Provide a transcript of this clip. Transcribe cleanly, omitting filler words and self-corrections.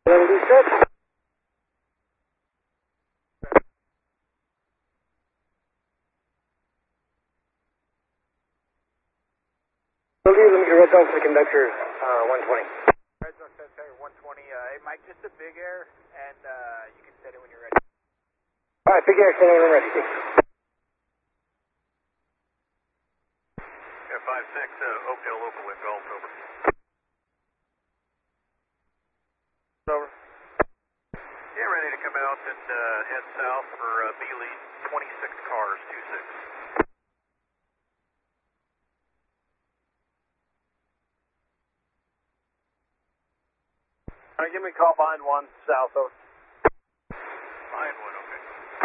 That'll be set. We'll leave them your red zone for the conductor, 120. Red zone says 120. Hey, Mike, just a big air, and you can set it when you're ready. All right, big air, stand when ready. Thanks. Yeah, 5-6, Oakdale local with Golf, over. Over. Yeah, ready to come out and head south for Beeley, 26 cars, 26. All right, give me a call behind 1 south, over.